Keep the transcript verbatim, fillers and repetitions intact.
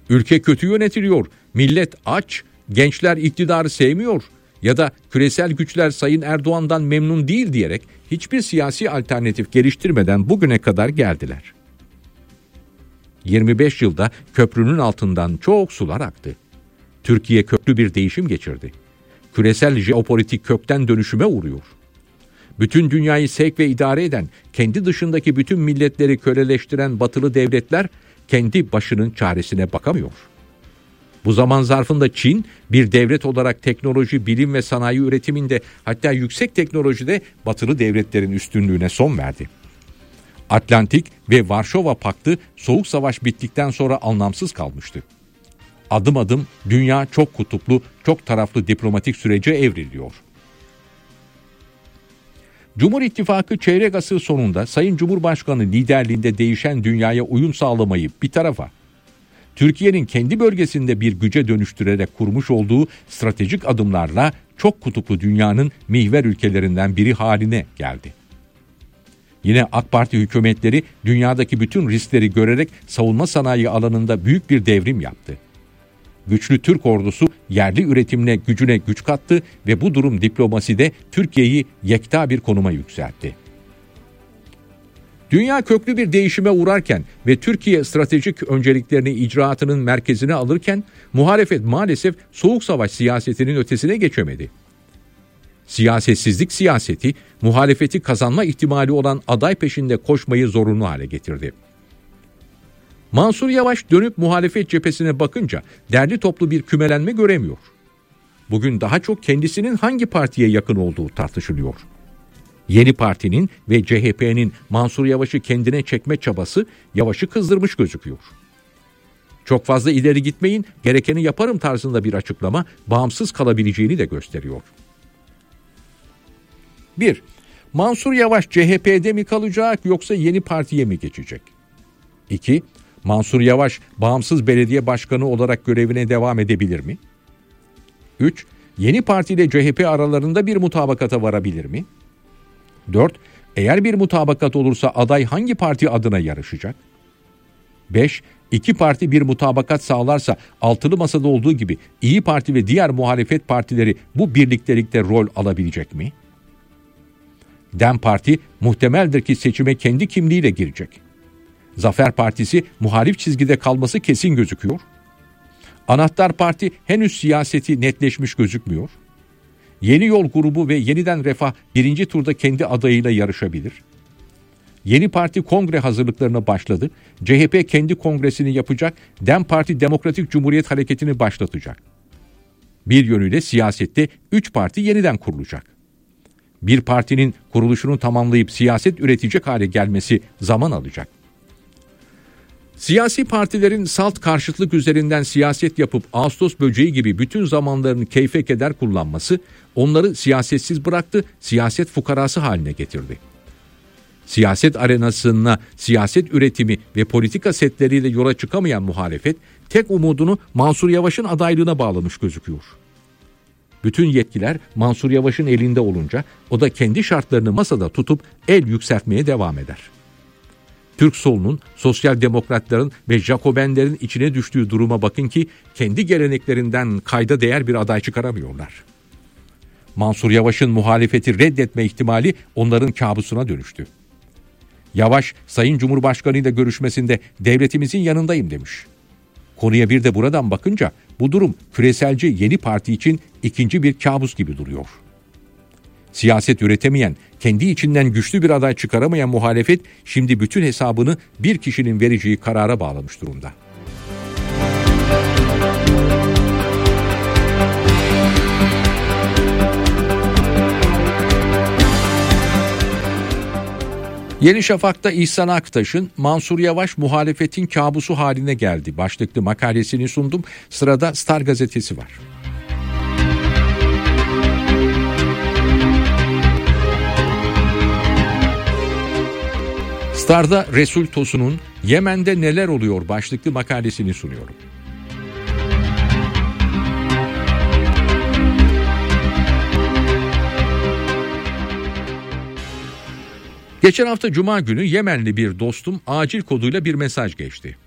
ülke kötü yönetiliyor, millet aç, gençler iktidarı sevmiyor ya da küresel güçler Sayın Erdoğan'dan memnun değil diyerek hiçbir siyasi alternatif geliştirmeden bugüne kadar geldiler. yirmi beş yılda köprünün altından çok sular aktı. Türkiye köklü bir değişim geçirdi. Küresel jeopolitik kökten dönüşüme uğruyor. Bütün dünyayı sevk ve idare eden, kendi dışındaki bütün milletleri köleleştiren batılı devletler kendi başının çaresine bakamıyor. Bu zaman zarfında Çin bir devlet olarak teknoloji, bilim ve sanayi üretiminde, hatta yüksek teknolojide batılı devletlerin üstünlüğüne son verdi. Atlantik ve Varşova Paktı Soğuk Savaş bittikten sonra anlamsız kalmıştı. Adım adım dünya çok kutuplu, çok taraflı diplomatik sürece evriliyor. Cumhur İttifakı çeyrek asır sonunda Sayın Cumhurbaşkanı liderliğinde değişen dünyaya uyum sağlamayı bir tarafa, Türkiye'nin kendi bölgesinde bir güce dönüştürerek kurmuş olduğu stratejik adımlarla çok kutuplu dünyanın mihver ülkelerinden biri haline geldi. Yine AK Parti hükümetleri dünyadaki bütün riskleri görerek savunma sanayi alanında büyük bir devrim yaptı. Güçlü Türk ordusu yerli üretimle gücüne güç kattı ve bu durum diplomaside Türkiye'yi yekta bir konuma yükseltti. Dünya köklü bir değişime uğrarken ve Türkiye stratejik önceliklerini icraatının merkezine alırken muhalefet maalesef soğuk savaş siyasetinin ötesine geçemedi. Siyasetsizlik siyaseti muhalefeti kazanma ihtimali olan aday peşinde koşmayı zorunlu hale getirdi. Mansur Yavaş dönüp muhalefet cephesine bakınca derli toplu bir kümelenme göremiyor. Bugün daha çok kendisinin hangi partiye yakın olduğu tartışılıyor. Yeni Parti'nin ve C H P'nin Mansur Yavaş'ı kendine çekme çabası Yavaş'ı kızdırmış gözüküyor. Çok fazla ileri gitmeyin, gerekeni yaparım tarzında bir açıklama bağımsız kalabileceğini de gösteriyor. bir. Mansur Yavaş C H P'de mi kalacak yoksa Yeni Parti'ye mi geçecek? iki. Mansur Yavaş bağımsız belediye başkanı olarak görevine devam edebilir mi? üç. Yeni Parti ile C H P aralarında bir mutabakata varabilir mi? dört. Eğer bir mutabakat olursa aday hangi parti adına yarışacak? beş. İki parti bir mutabakat sağlarsa altılı masada olduğu gibi İyi Parti ve diğer muhalefet partileri bu birliktelikte rol alabilecek mi? DEM Parti muhtemeldir ki seçime kendi kimliğiyle girecek. Zafer Partisi muhalif çizgide kalması kesin gözüküyor. Anahtar Parti henüz siyaseti netleşmiş gözükmüyor. Yeni Yol grubu ve Yeniden Refah birinci turda kendi adayıyla yarışabilir. Yeni Parti kongre hazırlıklarına başladı. C H P kendi kongresini yapacak. DEM Parti Demokratik Cumhuriyet Hareketi'ni başlatacak. Bir yönüyle siyasette üç parti yeniden kurulacak. Bir partinin kuruluşunu tamamlayıp siyaset üretecek hale gelmesi zaman alacak. Siyasi partilerin salt karşıtlık üzerinden siyaset yapıp Ağustos böceği gibi bütün zamanlarını keyfe keder kullanması onları siyasetsiz bıraktı, siyaset fukarası haline getirdi. Siyaset arenasına siyaset üretimi ve politika setleriyle yola çıkamayan muhalefet tek umudunu Mansur Yavaş'ın adaylığına bağlamış gözüküyor. Bütün yetkiler Mansur Yavaş'ın elinde olunca o da kendi şartlarını masada tutup el yükseltmeye devam eder. Türk solunun, sosyal demokratların ve Jacobenlerin içine düştüğü duruma bakın ki kendi geleneklerinden kayda değer bir aday çıkaramıyorlar. Mansur Yavaş'ın muhalefeti reddetme ihtimali onların kabusuna dönüştü. Yavaş, Sayın Cumhurbaşkanı ile görüşmesinde devletimizin yanındayım demiş. Konuya bir de buradan bakınca bu durum küreselci Yeni Parti için ikinci bir kabus gibi duruyor. Siyaset üretemeyen, kendi içinden güçlü bir aday çıkaramayan muhalefet şimdi bütün hesabını bir kişinin vereceği karara bağlamış durumda. Yeni Şafak'ta İhsan Aktaş'ın Mansur Yavaş muhalefetin kabusu haline geldi başlıklı makalesini sundum. Sırada Star gazetesi var. Star'da Resul Tosun'un Yemen'de neler oluyor başlıklı makalesini sunuyorum. Geçen hafta Cuma günü Yemenli bir dostum acil koduyla bir mesaj geçti.